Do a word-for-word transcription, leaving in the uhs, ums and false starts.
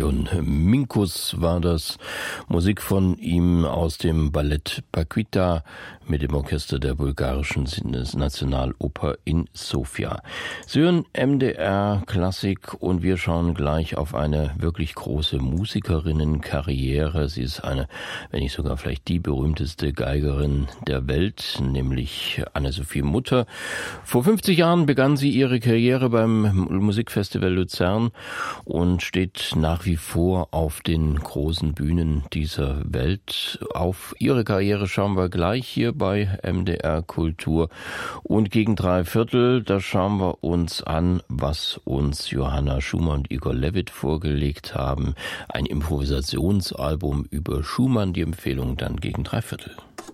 Ilion Minkus war das. Musik von ihm aus dem Ballett Paquita mit dem Orchester der bulgarischen Nationaloper in Sofia. Sie hören M D R Klassik und wir schauen gleich auf eine wirklich große Musikerinnenkarriere. Sie ist eine, wenn nicht sogar vielleicht die berühmteste Geigerin der Welt, nämlich Anne-Sophie Mutter. Vor fünfzig Jahren begann sie ihre Karriere beim Musikfestival Luzern und steht nach wie vor auf den großen Bühnen dieser Welt. Auf ihre Karriere schauen wir gleich hier bei M D R Kultur. Und gegen drei Viertel, da schauen wir uns an, was uns Johanna Schumann und Igor Levit vorgelegt haben. Ein Improvisationsalbum über Schumann, die Empfehlung dann gegen drei Viertel.